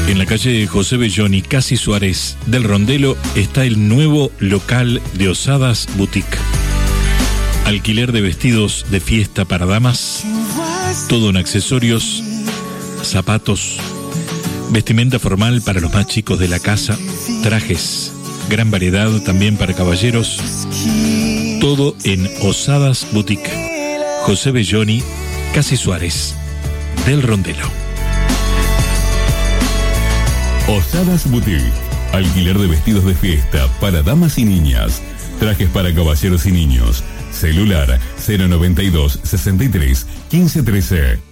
En la calle José Belloni, Casi Suárez del Rondelo, está el nuevo local de Osadas Boutique. Alquiler de vestidos de fiesta para damas, todo en accesorios, zapatos, vestimenta formal para los más chicos de la casa, trajes, gran variedad también para caballeros, todo en Osadas Boutique, José Belloni, Casi Suárez del Rondelo. Osadas Boutique, alquiler de vestidos de fiesta para damas y niñas, trajes para caballeros y niños. Celular 092 63 15 13.